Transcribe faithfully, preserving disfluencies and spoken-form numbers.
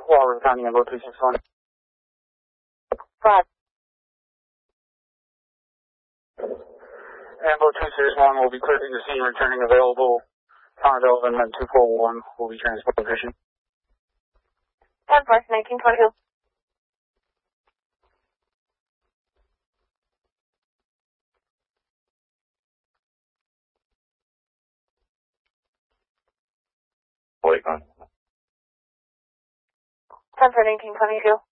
Walworth County, Ambo two six one. Five. Ambo two six one will be clearing the scene, returning available. Connor Development two four one will be transport position. One five, nineteen twenty-two. Wait on. Ten for nineteen twenty-two.